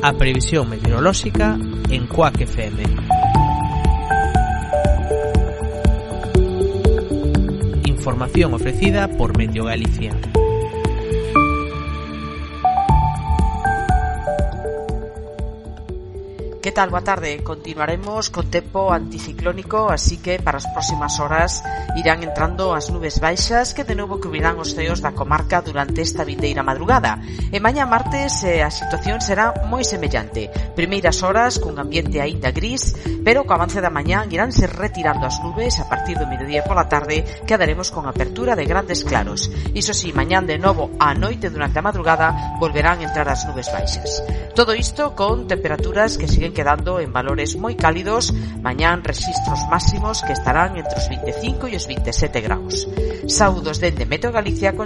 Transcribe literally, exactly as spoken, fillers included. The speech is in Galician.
A previsión meteorolóxica en Cuac F M. Información ofrecida por Meteo Galicia. Que tal? Boa tarde. Continuaremos con tempo anticiclónico, así que para as próximas horas irán entrando as nubes baixas que de novo cubrirán os ceos da comarca durante esta vindeira madrugada. E mañá martes eh, a situación será moi semellante. Primeiras horas cun ambiente aínda gris, pero co avance da mañá iránse retirando as nubes a partir do mediodía pola tarde, quedaremos con apertura de grandes claros. Iso si, mañán de novo á noite durante a madrugada volverán a entrar as nubes baixas. Todo isto con temperaturas que siguen quedando en valores moi cálidos, mañán rexistros máximos que estarán entre os vinte e cinco e os vinte e sete graus. Saúdos dende Meteo Galicia con